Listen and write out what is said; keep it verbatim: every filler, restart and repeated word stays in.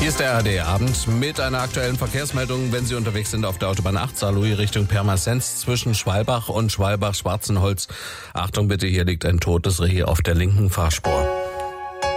Hier ist der A R D-Abend mit einer aktuellen Verkehrsmeldung, wenn Sie unterwegs sind auf der Autobahn acht Saarlouis Richtung Pirmasens zwischen Schwalbach und Schwalbach-Schwarzenholz. Achtung bitte, hier liegt ein totes Reh auf der linken Fahrspur.